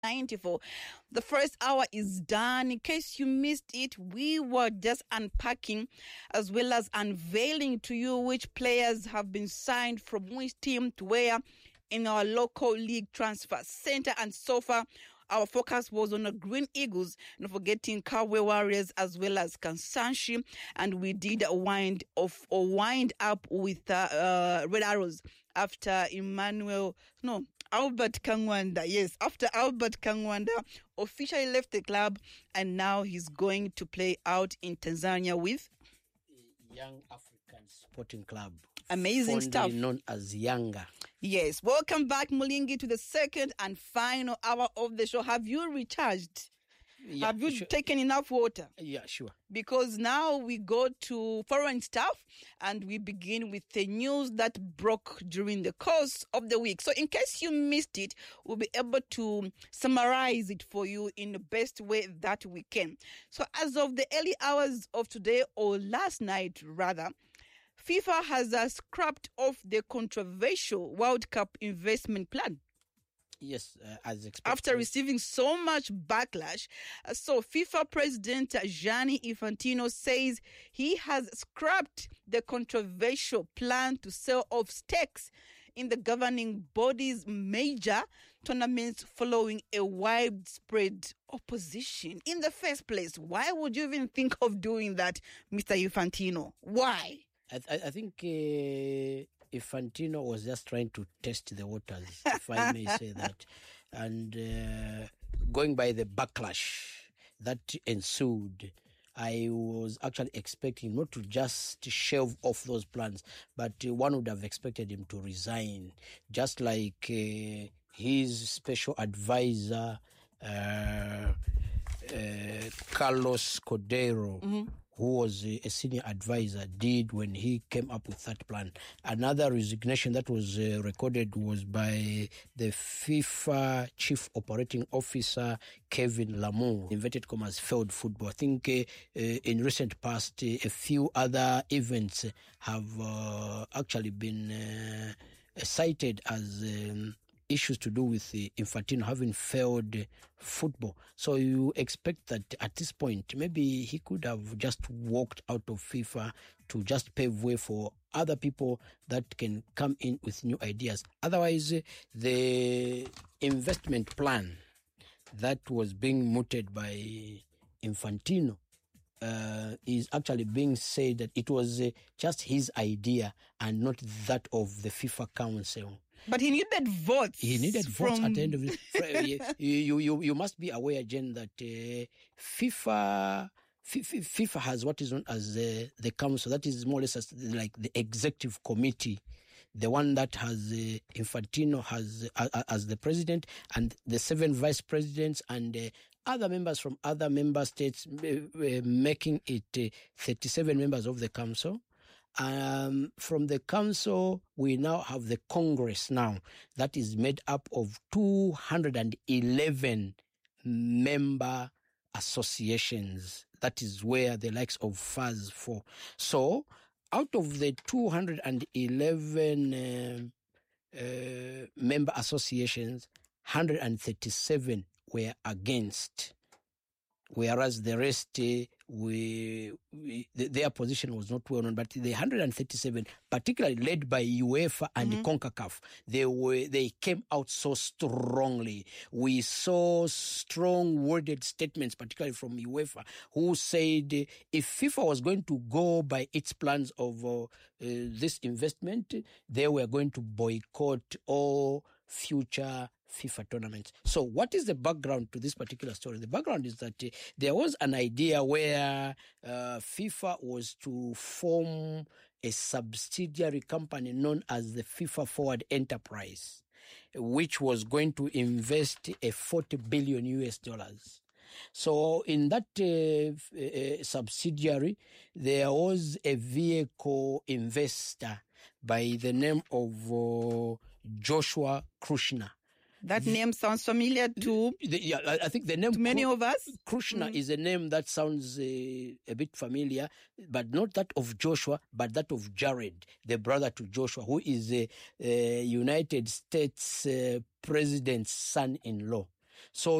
94. The first hour is done. In case you missed it, we were just unpacking as well as unveiling to you which players have been signed from which team to where in our local league transfer center. And so far, our focus was on the Green Eagles, not forgetting Kawe Warriors as well as Kansanshi. And we did wind up with Red Arrows after Albert Kangwanda. Yes, after Albert Kangwanda officially left the club, and now he's going to play out in Tanzania with Young African Sporting Club. Amazing stuff. Known as Yanga. Yes. Welcome back, Mulingi, to the second and final hour of the show. Have you recharged? Yeah, Have you sure. taken enough water? Yeah, sure. Because now we go to foreign stuff and we begin with the news that broke during the course of the week. So in case you missed it, we'll be able to summarize it for you in the best way that we can. So as of the early hours of today, or last night rather, FIFA has scrapped off the controversial World Cup investment plan. Yes, as expected. After receiving so much backlash, so FIFA President Gianni Infantino says he has scrapped the controversial plan to sell off stakes in the governing body's major tournaments following a widespread opposition. In the first place, why would you even think of doing that, Mr. Infantino? Why? I think Infantino was just trying to test the waters, if I may say that. And going by the backlash that ensued, I was actually expecting not to just shelve off those plans, but one would have expected him to resign, just like his special advisor, Carlos Cordeiro, who was a senior advisor, did when he came up with that plan. Another resignation that was recorded was by the FIFA Chief Operating Officer, Kevin Lamour, inverted commas, failed football. I think in recent past, a few other events have actually been cited as issues to do with Infantino having failed football. So you expect that at this point, maybe he could have just walked out of FIFA to just pave way for other people that can come in with new ideas. Otherwise, the investment plan that was being mooted by Infantino is actually being said that it was just his idea and not that of the FIFA Council. But he needed votes. He needed votes at the end of it. You must be aware, Jen, that FIFA has what is known as the council. That is more or less like the executive committee, the one that has Infantino as the president, and the 7 vice presidents and other members from other member states, making it 37 members of the council. From the council, we now have the Congress now that is made up of 211 member associations. That is where the likes of FAS fall. So out of the 211 member associations, 137 were against, whereas the rest, their position was not well known. But the 137, particularly led by UEFA and CONCACAF, they came out so strongly. We saw strong worded statements, particularly from UEFA, who said if FIFA was going to go by its plans of this investment, they were going to boycott all future FIFA tournaments. So what is the background to this particular story? The background is that there was an idea where FIFA was to form a subsidiary company known as the FIFA Forward Enterprise, which was going to invest $40 billion. So in that subsidiary, there was a vehicle investor by the name of Joshua Krushner. That name sounds familiar to I think the name many of us. Krushner is a name that sounds a bit familiar, but not that of Joshua, but that of Jared, the brother to Joshua, who is a United States president's son-in-law. So